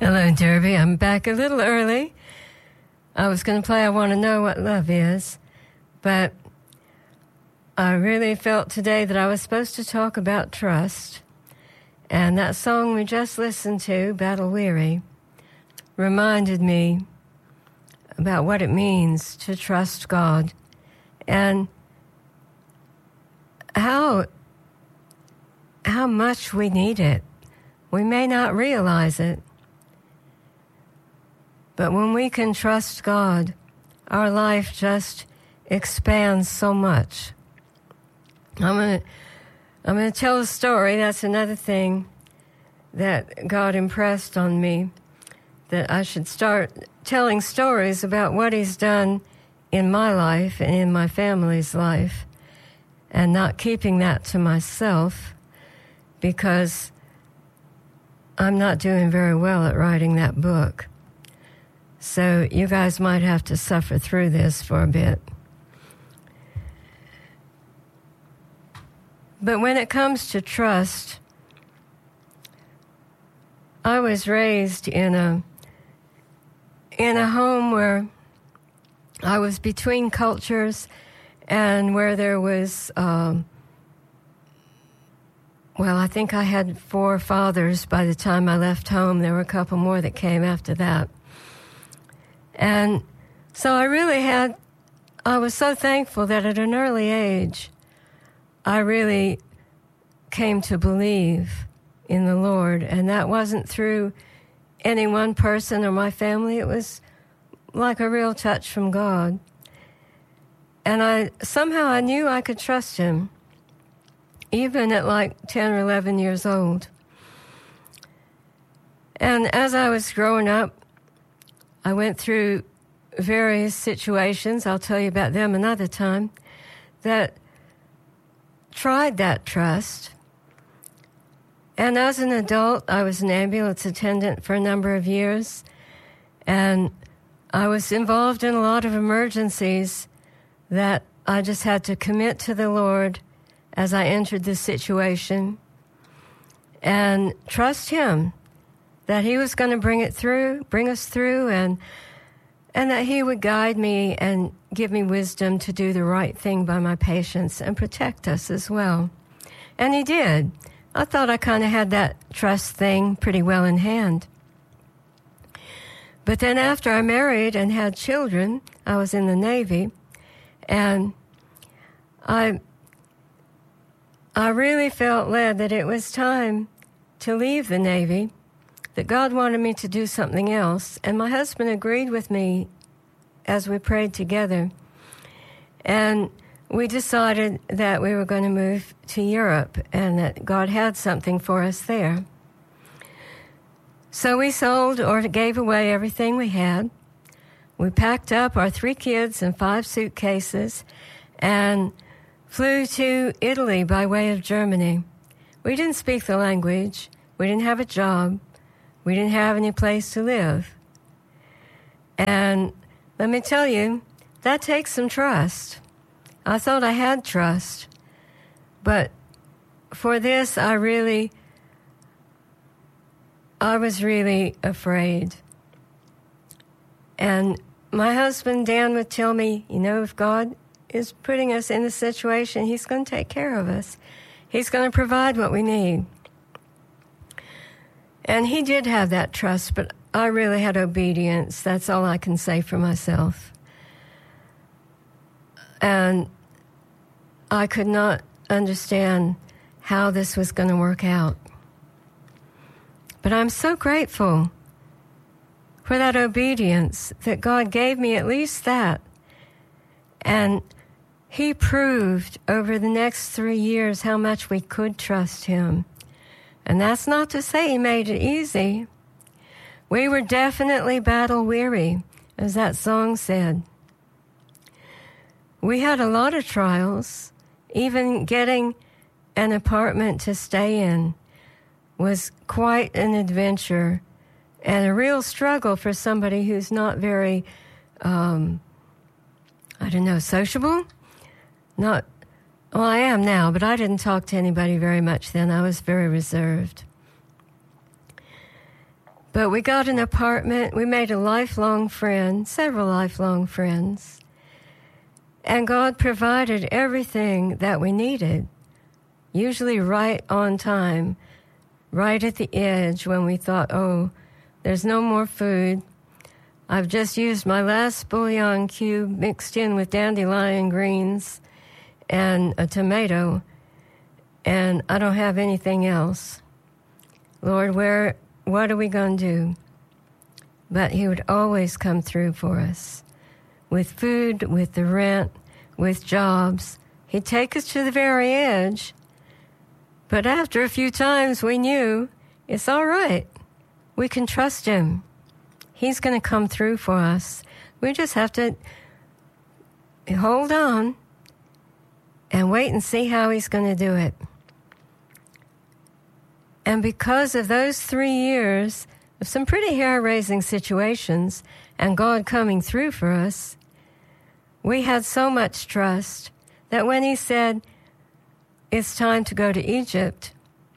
Hello, Derby. I'm back a little early. I was going to play I Want to Know What Love Is, but I really felt today that I was supposed to talk about trust. And that song we just listened to, Battle Weary, reminded me about what it means to trust God and how much we need it. We may not realize it, but when we can trust God, our life just expands so much. I'm going to tell a story. That's another thing that God impressed on me, that I should start telling stories about what He's done in my life and in my family's life, and not keeping that to myself, because I'm not doing very well at writing that book. So you guys might have to suffer through this for a bit. But when it comes to trust, I was raised in a home where I was between cultures and where there was, I think I had 4 fathers by the time I left home. There were a couple more that came after that. And so I was so thankful that at an early age, I really came to believe in the Lord. And that wasn't through any one person or my family. It was like a real touch from God. And I knew I could trust Him, even at like 10 or 11 years old. And as I was growing up, I went through various situations, I'll tell you about them another time, that tried that trust. And as an adult, I was an ambulance attendant for a number of years, and I was involved in a lot of emergencies that I just had to commit to the Lord as I entered this situation and trust Him that He was going to bring us through, and that He would guide me and give me wisdom to do the right thing by my patients and protect us as well. And He did. I thought I kind of had that trust thing pretty well in hand. But then after I married and had children, I was in the Navy, and I really felt led that it was time to leave the Navy, that God wanted me to do something else. And my husband agreed with me as we prayed together. And we decided that we were going to move to Europe and that God had something for us there. So we sold or gave away everything we had. We packed up our 3 kids and 5 suitcases and flew to Italy by way of Germany. We didn't speak the language. We didn't have a job. We didn't have any place to live. And let me tell you, that takes some trust. I thought I had trust, but for this, I was really afraid. And my husband, Dan, would tell me, if God is putting us in this situation, He's going to take care of us. He's going to provide what we need. And He did have that trust, but I really had obedience. That's all I can say for myself. And I could not understand how this was going to work out. But I'm so grateful for that obedience, that God gave me at least that. And He proved over the next 3 years how much we could trust Him. And that's not to say He made it easy. We were definitely battle weary, as that song said. We had a lot of trials. Even getting an apartment to stay in was quite an adventure and a real struggle for somebody who's not very, sociable. Well, I am now, but I didn't talk to anybody very much then. I was very reserved. But we got an apartment. We made a lifelong friend, several lifelong friends. And God provided everything that we needed, usually right on time, right at the edge when we thought, oh, there's no more food. I've just used my last bouillon cube mixed in with dandelion greens and a tomato, and I don't have anything else. Lord, what are we going to do? But he would always come through for us with food, with the rent, with jobs. He'd take us to the very edge, but after a few times we knew it's all right. We can trust him. He's going to come through for us. We just have to hold on and wait and see how he's going to do it. And because of those 3 years of some pretty hair-raising situations and God coming through for us, we had so much trust that when he said, it's time to go to Egypt,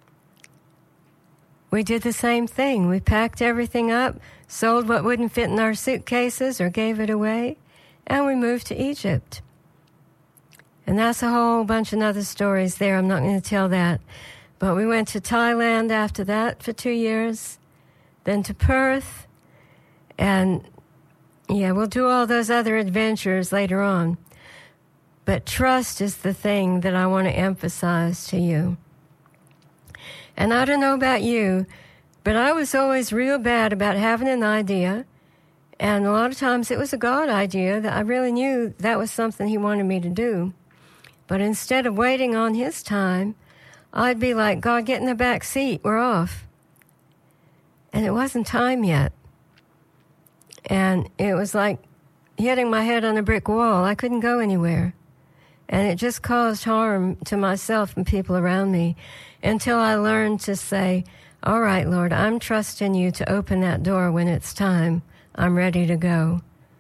we did the same thing. We packed everything up, sold what wouldn't fit in our suitcases or gave it away, and we moved to Egypt. And that's a whole bunch of other stories there. I'm not going to tell that. But we went to Thailand after that for 2 years, then to Perth, and yeah, we'll do all those other adventures later on. But trust is the thing that I want to emphasize to you. And I don't know about you, but I was always real bad about having an idea, and a lot of times it was a God idea that I really knew that was something he wanted me to do. But instead of waiting on his time, I'd be like, God, get in the back seat, we're off. And it wasn't time yet. And it was like hitting my head on a brick wall. I couldn't go anywhere. And it just caused harm to myself and people around me until I learned to say, all right, Lord, I'm trusting you to open that door when it's time. I'm ready to go.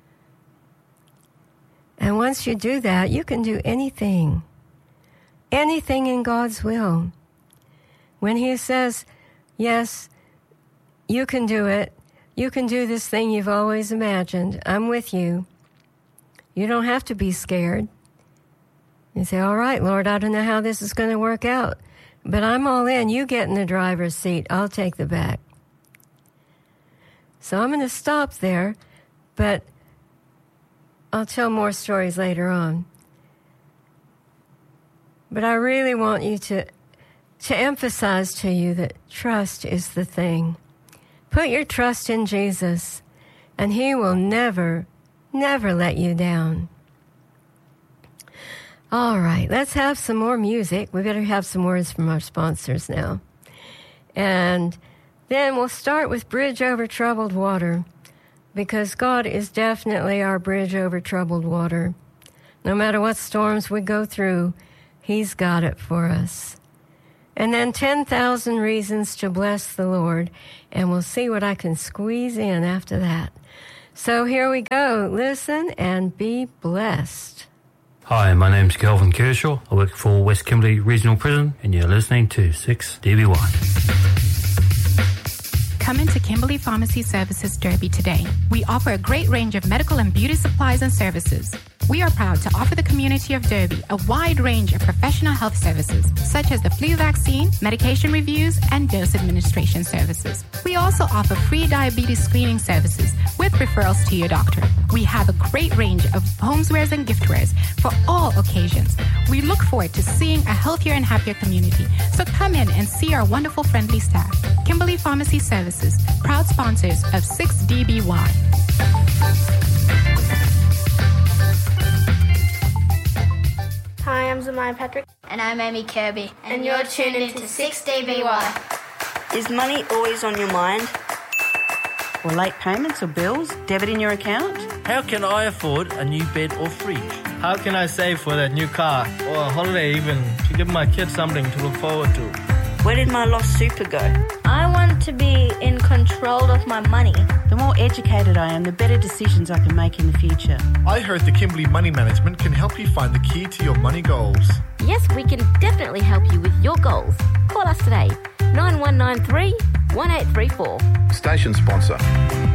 And once you do that, you can do anything. Anything in God's will. When he says, yes, you can do it. You can do this thing you've always imagined. I'm with you. You don't have to be scared. You say, all right, Lord, I don't know how this is going to work out, but I'm all in. You get in the driver's seat. I'll take the back. So I'm going to stop there, but I'll tell more stories later on. But I really want you to emphasize to you that trust is the thing. Put your trust in Jesus, and he will never, never let you down. All right, let's have some more music. We better have some words from our sponsors now. And then we'll start with Bridge Over Troubled Water, because God is definitely our bridge over troubled water. No matter what storms we go through, he's got it for us. And then 10,000 Reasons to Bless the Lord, and we'll see what I can squeeze in after that. So here we go. Listen and be blessed. Hi, my name's Kelvin Kershaw. I work for West Kimberley Regional Prison, and you're listening to 6DB1. Come into Kimberley Pharmacy Services Derby today. We offer a great range of medical and beauty supplies and services. We are proud to offer the community of Derby a wide range of professional health services, such as the flu vaccine, medication reviews, and dose administration services. We also offer free diabetes screening services with referrals to your doctor. We have a great range of homewares and giftwares for all occasions. We look forward to seeing a healthier and happier community. So come in and see our wonderful, friendly staff. Kimberley Pharmacy Services, proud sponsors of 6DBY. Hi, I'm Zamaya Patrick. And I'm Amy Kirby. And you're tuned into 6DBY. Is money always on your mind? Or late payments or bills? Debit in your account? How can I afford a new bed or fridge? How can I save for that new car or a holiday even to give my kids something to look forward to? Where did my lost super go? I want to be in control of my money. The more educated I am, the better decisions I can make in the future. I heard the Kimberley Money Management can help you find the key to your money goals. Yes, we can definitely help you with your goals. Call us today, 9193 1834. Station sponsor.